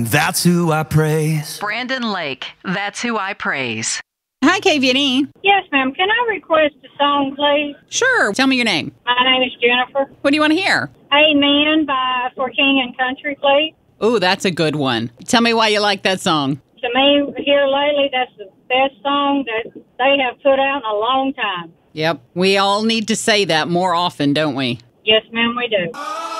That's who I praise. Brandon Lake, That's Who I Praise. Hi, KVNE. Yes, ma'am. Can I request a song, please? Sure. Tell me your name. My name is Jennifer. What do you want to hear? Amen by For King and Country, please. Ooh, that's a good one. Tell me why you like that song. To me, here lately, that's the best song that they have put out in a long time. Yep. We all need to say that more often, don't we? Yes, ma'am, we do.